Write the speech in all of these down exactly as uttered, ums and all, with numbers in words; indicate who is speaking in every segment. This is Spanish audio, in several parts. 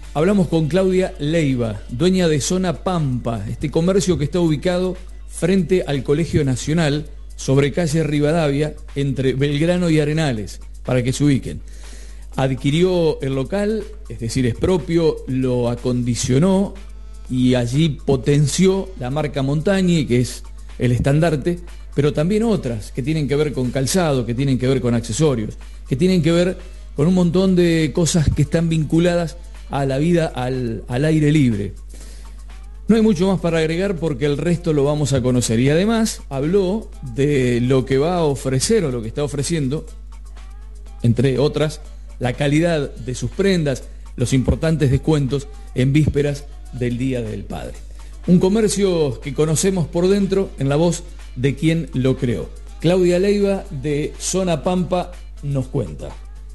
Speaker 1: Hablamos con Claudia Leiva, dueña de Zona Pampa, este comercio que está ubicado frente al Colegio Nacional, sobre calle Rivadavia, entre Belgrano y Arenales, para que se ubiquen. Adquirió el local, es decir, es propio, lo acondicionó y allí potenció la marca Montañi, que es el estandarte, pero también otras que tienen que ver con calzado, que tienen que ver con accesorios, que tienen que ver con un montón de cosas que están vinculadas a la vida al, al aire libre. No hay mucho más para agregar porque el resto lo vamos a conocer. Y además habló de lo que va a ofrecer o lo que está ofreciendo, entre otras, la calidad de sus prendas, los importantes descuentos en vísperas del Día del Padre. Un comercio que conocemos por dentro en la voz de quien lo creó. Claudia Leiva de Zona Pampa nos cuenta.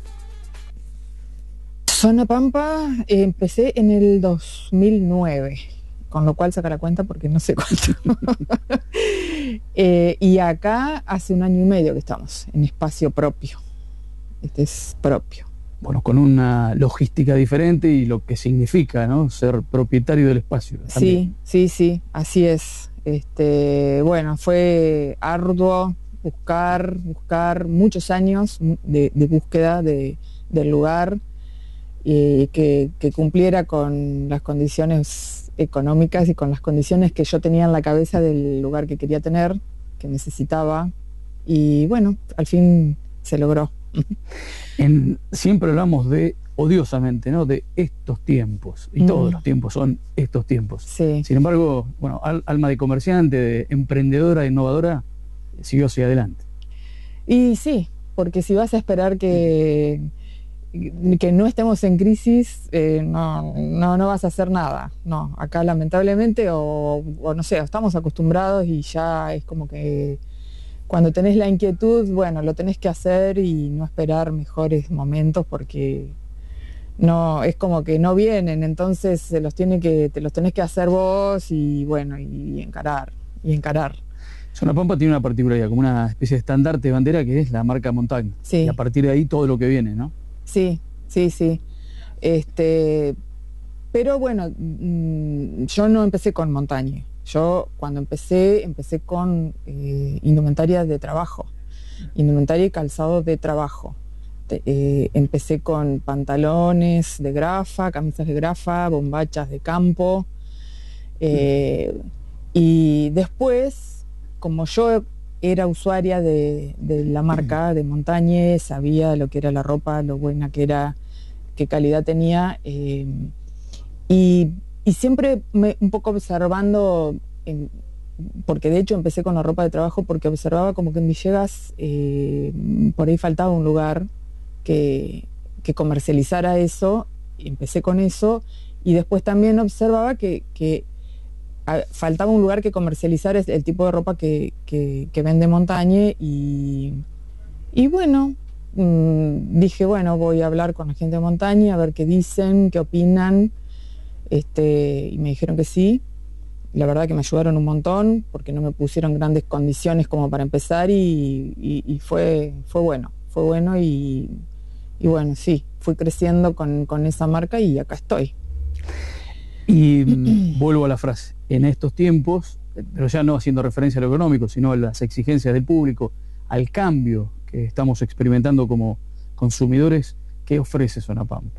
Speaker 2: Zona Pampa eh, empecé en el dos mil nueve, con lo cual saca la cuenta porque no sé cuánto. eh, y acá hace un año y medio que estamos en espacio propio. Este es propio.
Speaker 3: Bueno, con una logística diferente y lo que significa, ¿no?, ser propietario del espacio.
Speaker 2: También. Sí, sí, sí, así es. Este, bueno, fue arduo buscar, buscar muchos años de, de búsqueda de, del lugar y que, que cumpliera con las condiciones económicas y con las condiciones que yo tenía en la cabeza del lugar que quería tener, que necesitaba, y bueno, al fin se logró.
Speaker 3: En, siempre hablamos de, odiosamente, ¿no?, de estos tiempos, y mm. todos los tiempos son estos tiempos.
Speaker 2: Sí.
Speaker 3: Sin embargo, bueno, al, alma de comerciante, de emprendedora, innovadora, siguió hacia adelante.
Speaker 2: Y sí, porque si vas a esperar que, que no estemos en crisis, eh, no, no, no vas a hacer nada. No, acá lamentablemente, o, o no sé, estamos acostumbrados y ya es como que cuando tenés la inquietud, bueno, lo tenés que hacer y no esperar mejores momentos porque no, es como que no vienen, entonces se los tiene que, te los tenés que hacer vos y bueno, y encarar, y encarar.
Speaker 3: Zona Pampa tiene una particularidad, como una especie de estandarte de bandera que es la marca Montañi.
Speaker 2: Sí.
Speaker 3: Y a partir de ahí todo lo que viene, ¿no?
Speaker 2: Sí, sí, sí. Este, pero bueno, mmm, yo no empecé con Montañi. Yo cuando empecé, empecé con eh, indumentaria de trabajo, indumentaria y calzado de trabajo. Eh, empecé con pantalones de grafa, camisas de grafa, bombachas de campo. Eh, y después, como yo era usuaria de, de la marca de Montañi, sabía lo que era la ropa, lo buena que era, qué calidad tenía, eh, y Y siempre me, un poco observando, en, porque de hecho empecé con la ropa de trabajo porque observaba como que en Villegas eh, por ahí faltaba un lugar que, que comercializara eso, y empecé con eso, y después también observaba que, que a, faltaba un lugar que comercializara el, el tipo de ropa que, que, que vende Montañi, y, y bueno, mmm, dije, bueno, voy a hablar con la gente de Montañi a ver qué dicen, qué opinan. Este, y me dijeron que sí. La verdad que me ayudaron un montón porque no me pusieron grandes condiciones como para empezar, y, y, y fue, fue bueno, fue bueno y, y bueno, sí, fui creciendo con, con esa marca y acá estoy.
Speaker 3: Y vuelvo a la frase, en estos tiempos, pero ya no haciendo referencia a lo económico, sino a las exigencias del público, al cambio que estamos experimentando como consumidores, ¿qué ofrece Zona Pampa?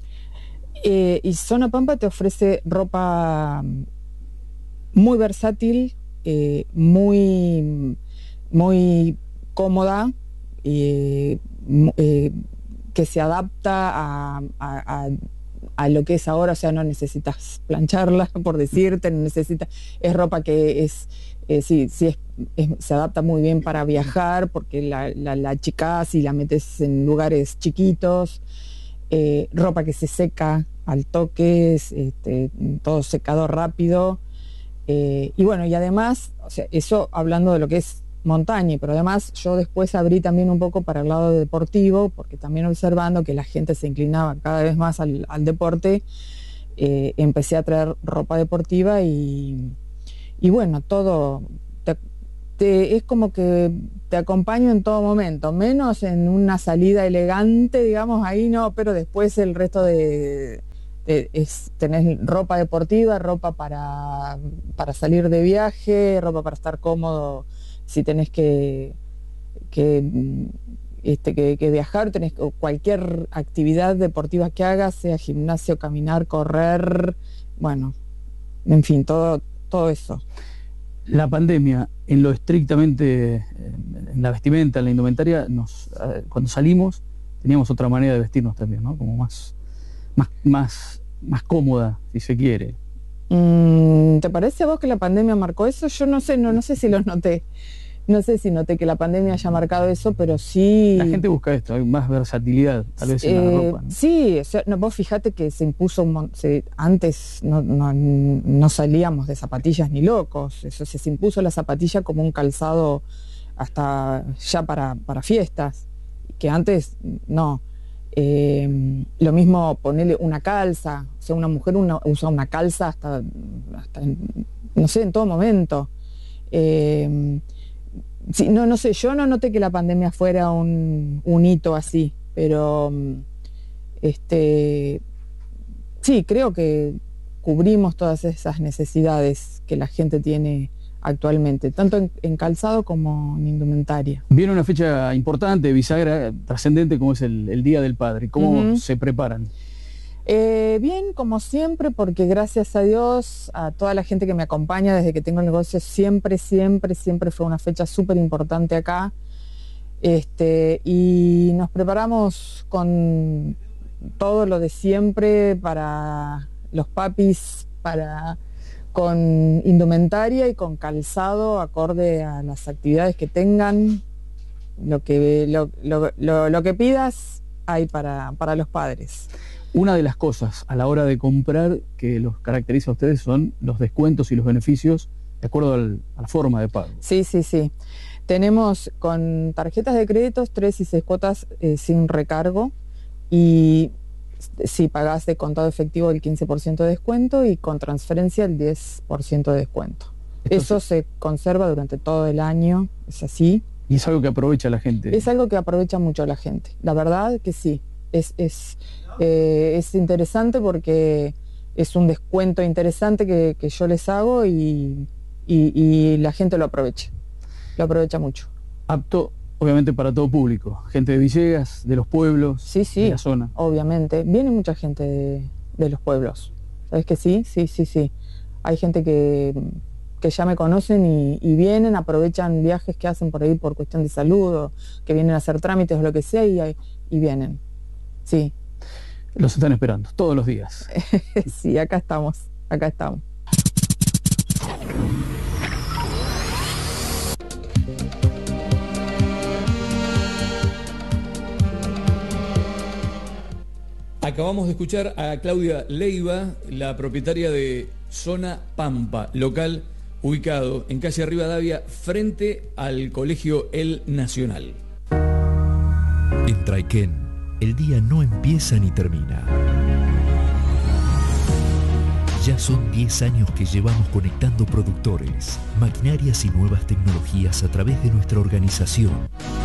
Speaker 2: Eh, y Zona Pampa te ofrece ropa muy versátil, eh, muy, muy cómoda, eh, eh, que se adapta a, a, a, a lo que es ahora. O sea, no necesitas plancharla, por decirte, no necesitas, es ropa que es, eh, sí, sí es, es, se adapta muy bien para viajar, porque la, la, la achicás y la metes en lugares chiquitos. Eh, ropa que se seca al toque, este, todo secado rápido, eh, y bueno, y además, o sea, eso hablando de lo que es Montañi, pero además yo después abrí también un poco para el lado deportivo, porque también observando que la gente se inclinaba cada vez más al, al deporte, eh, empecé a traer ropa deportiva y, y bueno, todo te, te, es como que te acompaño en todo momento, menos en una salida elegante, digamos, ahí no, pero después el resto de eh, es, tenés ropa deportiva, ropa para, para salir de viaje, ropa para estar cómodo si tenés que, que, este, que, que viajar, tenés cualquier actividad deportiva que hagas, sea gimnasio, caminar, correr, bueno, en fin, todo, todo eso.
Speaker 3: La pandemia, en lo estrictamente, en la vestimenta, en la indumentaria, nos, cuando salimos teníamos otra manera de vestirnos también, ¿no? Como más, más, más, más cómoda, si se quiere.
Speaker 2: ¿Te parece a vos que la pandemia marcó eso? Yo no sé, no, no sé si lo noté. No sé si noté que la pandemia haya marcado eso, pero sí...
Speaker 3: La gente busca esto, hay más versatilidad, tal vez en
Speaker 2: eh,
Speaker 3: la ropa, ¿no?
Speaker 2: Sí, o sea, no, vos fijate que se impuso un montón... Antes no, no, no salíamos de zapatillas ni locos, eso se impuso la zapatilla como un calzado hasta ya para, para fiestas, que antes no. Eh, lo mismo ponerle una calza, o sea, una mujer una, usa una calza hasta, hasta en, no sé, en todo momento. Eh, Sí, no, no sé, yo no noté que la pandemia fuera un, un hito así, pero este, sí, creo que cubrimos todas esas necesidades que la gente tiene actualmente, tanto en, en calzado como en indumentaria.
Speaker 3: Viene una fecha importante, bisagra, trascendente, como es el, el Día del Padre. ¿Cómo uh-huh. se preparan?
Speaker 2: Eh, bien, como siempre, porque gracias a Dios, a toda la gente que me acompaña desde que tengo el negocio, siempre, siempre, siempre fue una fecha súper importante acá. Este, y nos preparamos con todo lo de siempre para los papis, para, con indumentaria y con calzado acorde a las actividades que tengan. Lo que, lo, lo, lo, lo que pidas hay para, para los padres.
Speaker 3: Una de las cosas a la hora de comprar que los caracteriza a ustedes son los descuentos y los beneficios de acuerdo al, a la forma de pago.
Speaker 2: Sí, sí, sí. Tenemos con tarjetas de créditos tres y seis cuotas eh, sin recargo, y si pagás de contado efectivo el quince por ciento de descuento y con transferencia el diez por ciento de descuento. Entonces, eso se conserva durante todo el año, es así.
Speaker 3: Y es algo que aprovecha la gente.
Speaker 2: Es algo que aprovecha mucho la gente, la verdad que sí. Es, es, eh, es interesante porque es un descuento interesante que, que yo les hago y, y, y la gente lo aprovecha, lo aprovecha mucho.
Speaker 3: Apto, obviamente, para todo público, gente de Villegas, de los pueblos,
Speaker 2: sí, sí,
Speaker 3: de la zona.
Speaker 2: Obviamente, viene mucha gente de, de los pueblos, ¿sabes que sí? Sí, sí, sí. Hay gente que, que ya me conocen y, y vienen, aprovechan viajes que hacen por ahí por cuestión de salud, o que vienen a hacer trámites o lo que sea, y, y vienen. Sí.
Speaker 3: Los están esperando todos los días.
Speaker 2: Sí, acá estamos, acá estamos.
Speaker 1: Acabamos de escuchar a Claudia Leiva, la propietaria de Zona Pampa, local ubicado en calle Rivadavia, frente al Colegio El Nacional.
Speaker 4: En Traiquén, el día no empieza ni termina. Ya son diez años que llevamos conectando productores, maquinarias y nuevas tecnologías a través de nuestra organización.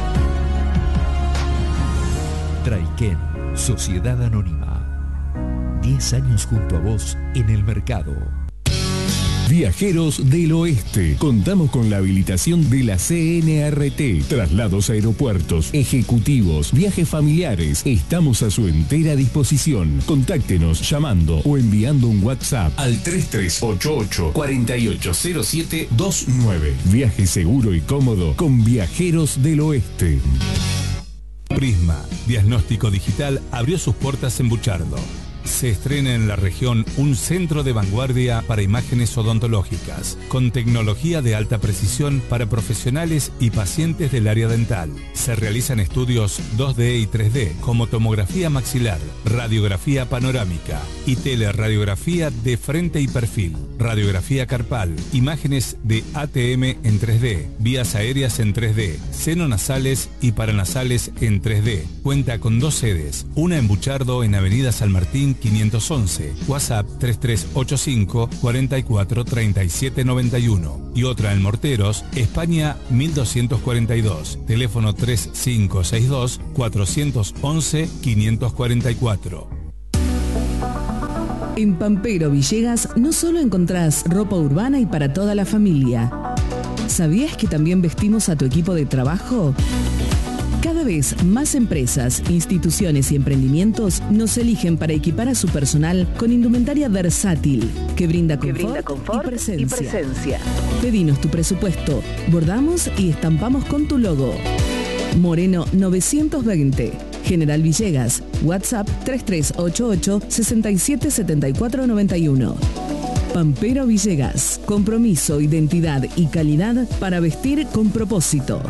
Speaker 4: Traiquén, Sociedad Anónima. diez años junto a vos en el mercado.
Speaker 5: Viajeros del Oeste. Contamos con la habilitación de la C N R T. Traslados a aeropuertos, ejecutivos, viajes familiares. Estamos a su entera disposición. Contáctenos llamando o enviando un WhatsApp al tres tres ocho ocho, cuatro ocho cero siete dos nueve. Viaje seguro y cómodo con Viajeros del Oeste.
Speaker 6: Prisma Diagnóstico Digital abrió sus puertas en Buchardo. Se estrena en la región un centro de vanguardia para imágenes odontológicas, con tecnología de alta precisión para profesionales y pacientes del área dental. Se realizan estudios dos D y tres D, como tomografía maxilar, radiografía panorámica y teleradiografía de frente y perfil, radiografía carpal, imágenes de A T M en tres D, vías aéreas en tres D, seno-nasales y paranasales en tres D. Cuenta con dos sedes, una en Buchardo en Avenida San Martín quinientos once, WhatsApp tres tres ocho cinco, cuatro cuatro, tres siete nueve uno, y otra en Morteros, España mil doscientos cuarenta y dos, teléfono tres cinco seis dos, cuatro uno uno, cinco cuatro cuatro.
Speaker 7: En Pampero Villegas no solo encontrás ropa urbana y para toda la familia. ¿Sabías que también vestimos a tu equipo de trabajo? Cada vez más empresas, instituciones y emprendimientos nos eligen para equipar a su personal con indumentaria versátil que brinda confort, que brinda confort y, presencia. y presencia. Pedinos tu presupuesto, bordamos y estampamos con tu logo. Moreno novecientos veinte, General Villegas, WhatsApp tres tres ocho ocho, seis siete siete cuatro nueve uno. Pampero Villegas, compromiso, identidad y calidad para vestir con propósito.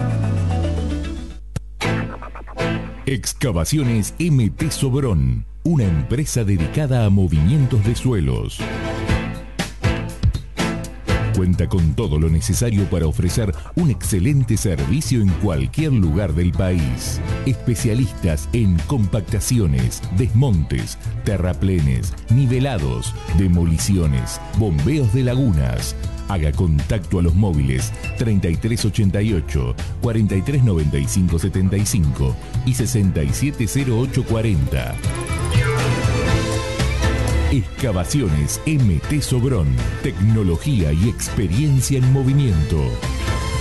Speaker 5: Excavaciones M T Sobrón, una empresa dedicada a movimientos de suelos. Cuenta con todo lo necesario para ofrecer un excelente servicio en cualquier lugar del país. Especialistas en compactaciones, desmontes, terraplenes, nivelados, demoliciones, bombeos de lagunas. Haga contacto a los móviles treinta y tres ochenta y ocho, cuarenta y tres noventa y cinco setenta y cinco y sesenta y siete cero ocho cuarenta. Excavaciones M T Sobrón. Tecnología y experiencia en movimiento.